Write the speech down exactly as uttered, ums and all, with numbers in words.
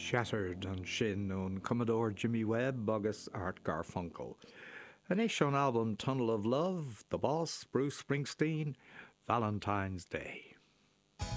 Shattered an sin ón Commodore Jimmy Webb agus Art Garfunkel. An éis an album Tunnel of Love, The Boss, Bruce Springsteen, Valentine's Day.